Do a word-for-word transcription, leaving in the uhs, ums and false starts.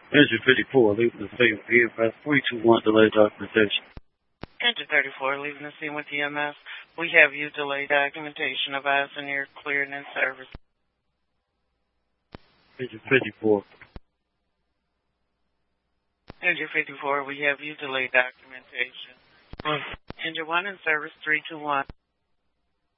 Engine fifty-four, leaving the scene with E M S three two one, delayed documentation. Engine thirty-four, leaving the scene with E M S. We have you delayed documentation of eyes and ear cleared in service. Engine fifty-four. Engine fifty-four, we have you delayed documentation. Engine one in service three two one.